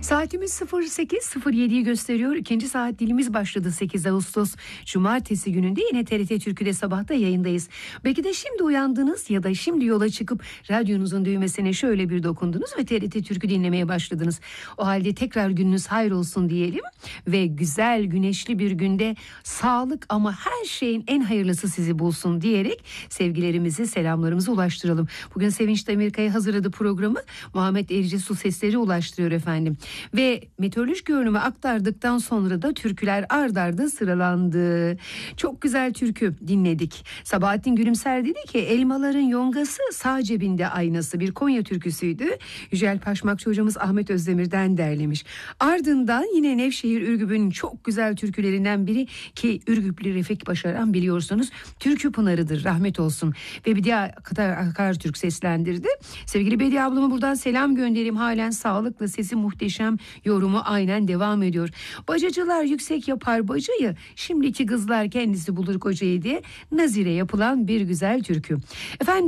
Saatimiz 08.07'yi gösteriyor. İkinci saat dilimiz başladı 8 Ağustos. Cumartesi gününde yine TRT Türkü'de sabahta yayındayız. Belki de şimdi uyandınız ya da şimdi yola çıkıp radyonuzun düğmesine şöyle bir dokundunuz ve TRT Türkü dinlemeye başladınız. O halde tekrar gününüz hayır olsun diyelim ve güzel güneşli bir günde sağlık ama her şeyin en hayırlısı sizi bulsun diyerek sevgilerimizi, selamlarımızı ulaştıralım. Bugün Sevinç Demirkaya hazırladı programı. Muhammed Erici su sesleri ulaştırıyor efendim. Ve meteorolojik görünümü aktardıktan sonra da türküler ard arda sıralandı. Çok güzel türkü dinledik. Sabahattin Gülümser dedi ki elmaların yongası sağ cebinde aynası, bir Konya türküsüydü. Yücel Paşmakçı hocamız Ahmet Özdemir'den derlemiş. Ardından yine Nevşehir Ürgüp'ün çok güzel türkülerinden biri ki Ürgüplü Refik Başaran biliyorsunuz Türkü Pınarı'dır, rahmet olsun. Ve bir diğer Akartürk seslendirdi. Sevgili Bediye ablama buradan selam göndereyim. Halen sağlıklı, sesi muhteşem, yorumu aynen devam ediyor. Bacacılar yüksek yapar bacayı, şimdiki kızlar kendisi bulur kocayı diye Nazire yapılan bir güzel türkü. Efendim